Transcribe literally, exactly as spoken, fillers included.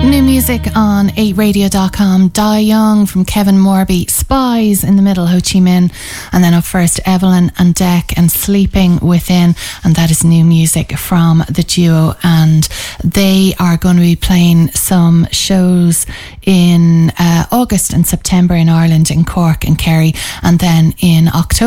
Music on eight radio dot com. Die Young from Kevin Morby. Spies in the middle, Ho Chi Minh. And then up first, Evelyn and Deck and Sleeping Within. And that is new music from the duo. And they are going to be playing some shows in uh, August and September in Ireland, in Cork and Kerry. And then in October